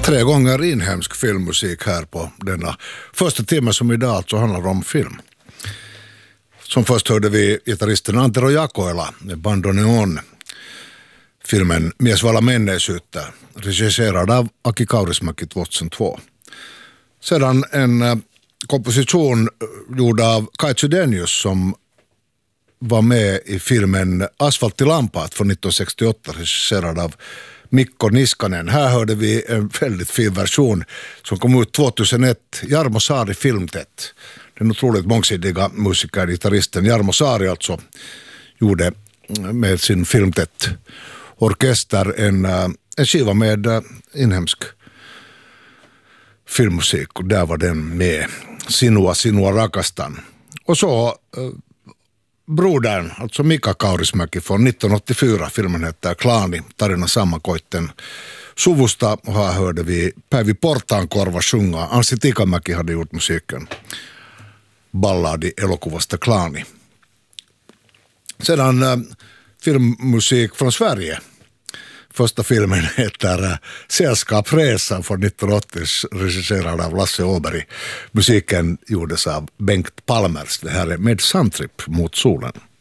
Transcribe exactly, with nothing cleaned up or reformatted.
Tre gånger inhemsk filmmusik här på denna första timme som idag alltså handlar om film. Som först hörde vi gitarristen Antero Jakoela med Bandoneon. Filmen Mies vala menneisyyttä, regisserad av Aki Kaurismäki tjugohundratvå. Sedan en komposition gjord av Kai Chydenius som var med i filmen Asfalt till Lampaat från nittonhundrasextioåtta, regisserad av Mikko Niskanen. Här hörde vi en väldigt fin version som kom ut tjugohundraett, Jarmo Saari Filmtet. Den otroligt mångsidiga musikern, gitarristen Jarmo Saari alltså gjorde med sin Filmtet orkester en, en skiva med inhemsk filmmusik, och där var den med Sinua Sinua rakastan. Och så brodern, alltså Mika Kaurismäki från nittonhundraåttiofyra, filmen heter Klaani, Tarina Sammakoitten suvusta, och här hörde vi Päivi Portaankorva sjunga. Anssi Tikamäki hade gjort musiken, balladi elokuvasta Klaani. Sedan äh, filmmusik från Sverige. Första filmen heter Sällskapsresan från nittonhundraåttio, regisserad av Lasse Åberg. Musiken gjordes av Bengt Palmers. Det här är Med Sandtrip mot solen.